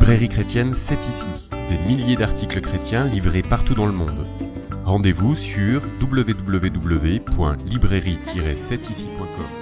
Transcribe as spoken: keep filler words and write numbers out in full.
librairie chrétienne C'est Ici, des milliers d'articles chrétiens livrés partout dans le monde. Rendez-vous sur w w w point librairie tiret c'est ici point com.